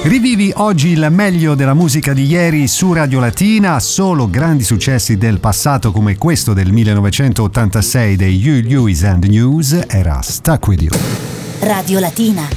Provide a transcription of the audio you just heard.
Rivivi oggi il meglio della musica di ieri su Radio Latina, solo grandi successi del passato come questo del 1986 dei Huey Lewis and the News, era Stuck With You. Radio Latina.